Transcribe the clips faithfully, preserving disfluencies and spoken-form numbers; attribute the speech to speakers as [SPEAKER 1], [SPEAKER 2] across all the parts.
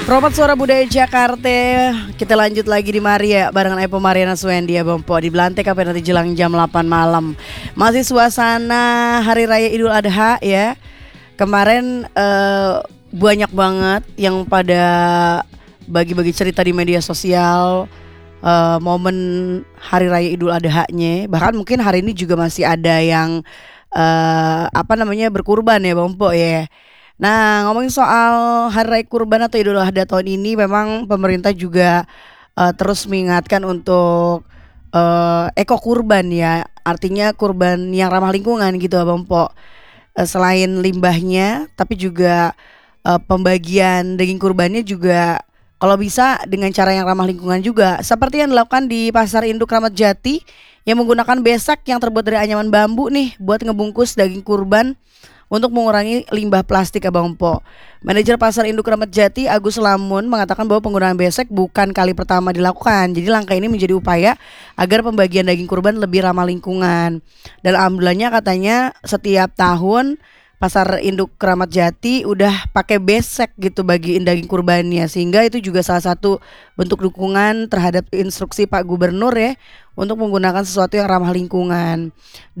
[SPEAKER 1] Romat Suara Budaya Jakarta. Kita lanjut lagi di Maria barengan Epo Mariana Swendi ya Bompo. Di Belantek sampai nanti jelang jam delapan malam. Masih suasana Hari Raya Idul Adha ya. Kemarin eh, banyak banget yang pada bagi-bagi cerita di media sosial eh, momen Hari Raya Idul Adha-nya. Bahkan mungkin hari ini juga masih ada yang eh, apa namanya berkurban ya Bompo ya. Nah, ngomongin soal Hari Raya Kurban atau Idul Adha tahun ini, memang pemerintah juga uh, terus mengingatkan untuk uh, eko kurban ya, artinya kurban yang ramah lingkungan gitu, Abang Po. Uh, selain limbahnya, tapi juga uh, pembagian daging kurbannya juga kalau bisa dengan cara yang ramah lingkungan juga, seperti yang dilakukan di Pasar Induk Kramat Jati yang menggunakan besak yang terbuat dari anyaman bambu nih buat ngebungkus daging kurban untuk mengurangi limbah plastik Abang Po. Manajer Pasar Induk Kramat Jati Agus Lamun mengatakan bahwa penggunaan besek bukan kali pertama dilakukan. Jadi langkah ini menjadi upaya agar pembagian daging kurban lebih ramah lingkungan. Dan alhamdulillahnya katanya setiap tahun Pasar Induk Kramat Jati udah pakai besek gitu bagiin daging kurbannya, sehingga itu juga salah satu bentuk dukungan terhadap instruksi Pak Gubernur ya untuk menggunakan sesuatu yang ramah lingkungan.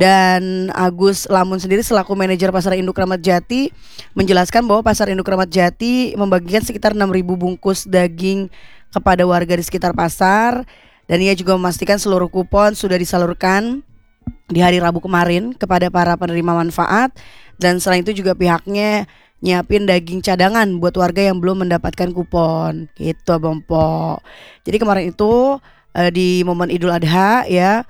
[SPEAKER 1] Dan Agus Lamun sendiri selaku manajer Pasar Induk Kramat Jati menjelaskan bahwa Pasar Induk Kramat Jati membagikan sekitar enam ribu bungkus daging kepada warga di sekitar pasar, dan ia juga memastikan seluruh kupon sudah disalurkan di hari Rabu kemarin kepada para penerima manfaat. Dan selain itu juga pihaknya nyiapin daging cadangan buat warga yang belum mendapatkan kupon gitu Abang Po. Jadi kemarin itu eh, di momen Idul Adha ya,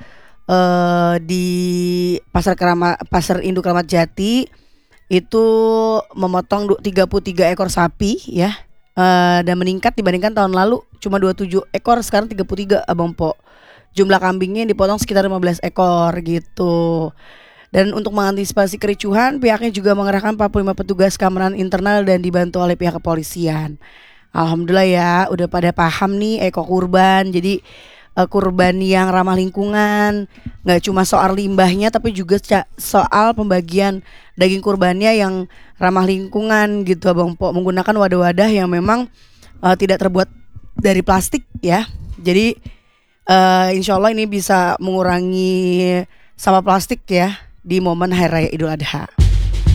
[SPEAKER 1] eh, di Pasar Kerama, Pasar Induk Kramat Jati itu memotong tiga puluh tiga ekor sapi ya, eh, dan meningkat dibandingkan tahun lalu cuma dua puluh tujuh ekor, sekarang tiga puluh tiga Abang Po. Jumlah kambingnya dipotong sekitar lima belas ekor gitu. Dan untuk mengantisipasi kericuhan, pihaknya juga mengerahkan empat puluh lima petugas keamanan internal dan dibantu oleh pihak kepolisian. Alhamdulillah ya, udah pada paham nih eko kurban. Jadi uh, kurban yang ramah lingkungan, nggak cuma soal limbahnya, tapi juga soal pembagian daging kurbannya yang ramah lingkungan gitu Abang Po, menggunakan wadah-wadah yang memang uh, tidak terbuat dari plastik ya. Jadi uh, insya Allah ini bisa mengurangi sampah plastik ya di momen Hari Raya Idul Adha.